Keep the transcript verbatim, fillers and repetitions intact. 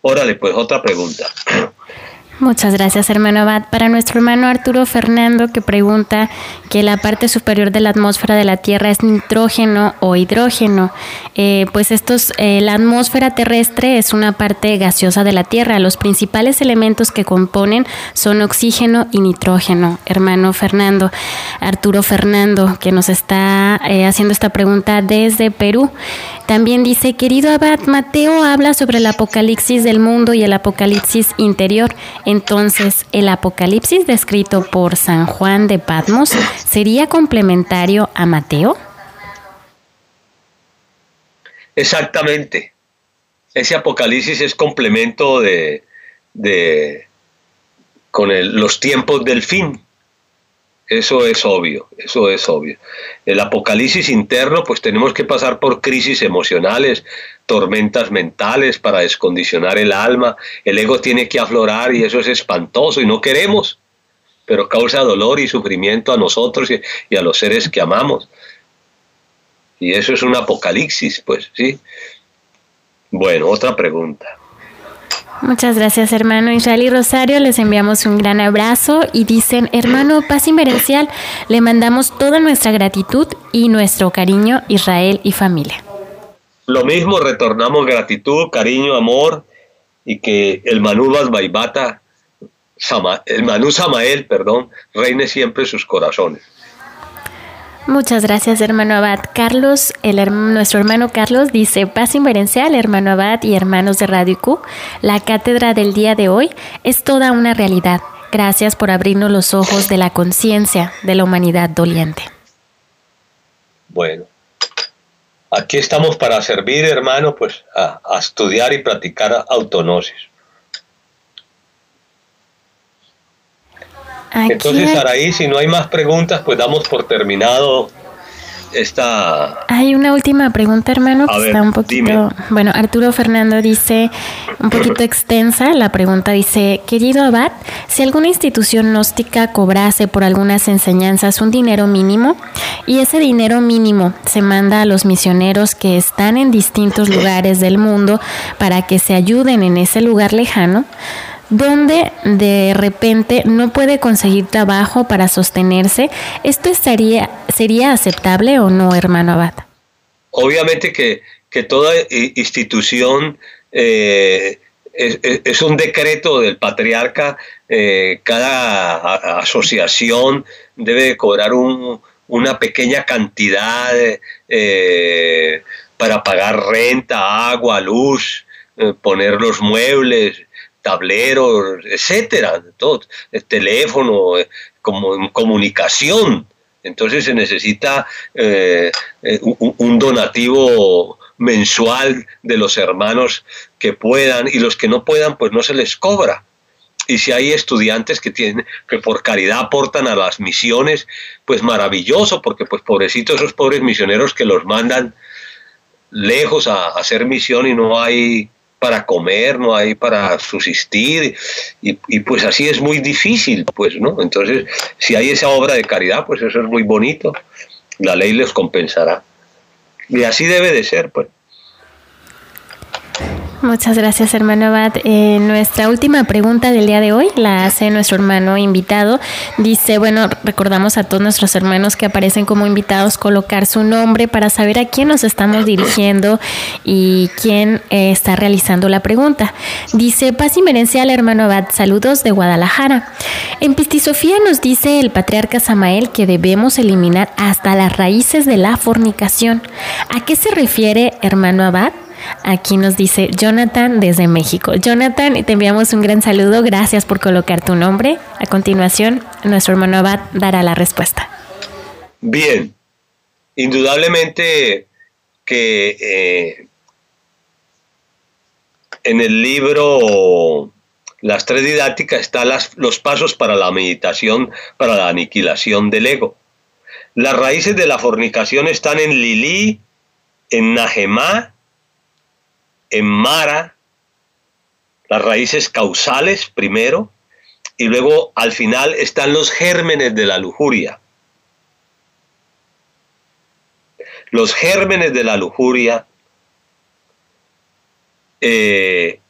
Órale, pues otra pregunta. Muchas gracias, hermano Abad. Para nuestro hermano Arturo Fernando, que pregunta que la parte superior de la atmósfera de la Tierra es nitrógeno o hidrógeno. Eh, pues estos, eh, la atmósfera terrestre es una parte gaseosa de la Tierra. Los principales elementos que componen son oxígeno y nitrógeno. Hermano Fernando, Arturo Fernando, que nos está eh, haciendo esta pregunta desde Perú. También dice, querido Abad, Mateo habla sobre el apocalipsis del mundo y el apocalipsis interior. Entonces, ¿el Apocalipsis descrito por San Juan de Patmos sería complementario a Mateo? Exactamente. Ese Apocalipsis es complemento de, de con el, los tiempos del fin. Eso es obvio, eso es obvio. El apocalipsis interno, pues tenemos que pasar por crisis emocionales, tormentas mentales para descondicionar el alma. El ego tiene que aflorar y eso es espantoso y no queremos, pero causa dolor y sufrimiento a nosotros y, y a los seres que amamos. Y eso es un apocalipsis, pues, ¿sí? Bueno, otra pregunta. Muchas gracias, hermano Israel y Rosario, les enviamos un gran abrazo y dicen, hermano Paz Inverencial, le mandamos toda nuestra gratitud y nuestro cariño, Israel y familia. Lo mismo, retornamos gratitud, cariño, amor y que el Manú Basbaibata, Sama, el Manú Samael, perdón, reine siempre en sus corazones. Muchas gracias, hermano Abad. Carlos, el, nuestro hermano Carlos dice, paz inverencial, hermano Abad y hermanos de Radio I Q, la cátedra del día de hoy es toda una realidad. Gracias por abrirnos los ojos de la conciencia de la humanidad doliente. Bueno, aquí estamos para servir, hermano, pues a, a estudiar y practicar autognosis. Aquí Entonces, Saraí, si no hay más preguntas, pues damos por terminado esta... Hay una última pregunta, hermano, que a ver, está un poquito... Dime. Bueno, Arturo Fernando dice, un poquito extensa, la pregunta dice, querido Abad, si alguna institución gnóstica cobrase por algunas enseñanzas un dinero mínimo, y ese dinero mínimo se manda a los misioneros que están en distintos lugares del mundo para que se ayuden en ese lugar lejano, donde de repente no puede conseguir trabajo para sostenerse, ¿esto estaría, sería aceptable o no, hermano Abad? Obviamente que, que toda institución eh, es, es un decreto del patriarca, eh, cada asociación debe de cobrar un, una pequeña cantidad eh, para pagar renta, agua, luz, eh, poner los muebles, tableros, etcétera, todo, el teléfono, eh, como comunicación. Entonces se necesita eh, un, un donativo mensual de los hermanos que puedan, y los que no puedan, pues no se les cobra. Y si hay estudiantes que tienen, que por caridad aportan a las misiones, pues maravilloso, porque pues pobrecitos esos pobres misioneros que los mandan lejos a, a hacer misión y no hay para comer, no hay para subsistir, y, y pues así es muy difícil, pues, ¿no? Entonces, si hay esa obra de caridad, pues eso es muy bonito, la ley les compensará, y así debe de ser, pues. Muchas gracias, hermano Abad. Eh, nuestra última pregunta del día de hoy la hace nuestro hermano invitado. Dice, bueno, recordamos a todos nuestros hermanos que aparecen como invitados colocar su nombre para saber a quién nos estamos dirigiendo y quién eh, está realizando la pregunta. Dice, paz inverencial, hermano Abad, saludos de Guadalajara. En Pistisofía nos dice el patriarca Samael que debemos eliminar hasta las raíces de la fornicación. ¿A qué se refiere, hermano Abad? Aquí nos dice Jonathan desde México. Jonathan, te enviamos un gran saludo. Gracias por colocar tu nombre. A continuación, nuestro hermano Abad dará la respuesta. Bien, indudablemente que eh, en el libro Las Tres Didácticas están las, los pasos para la meditación, para la aniquilación del ego. Las raíces de la fornicación están en Lilí, en Nahemá, en Mara, las raíces causales primero, y luego al final están los gérmenes de la lujuria. Los gérmenes de la lujuria eh,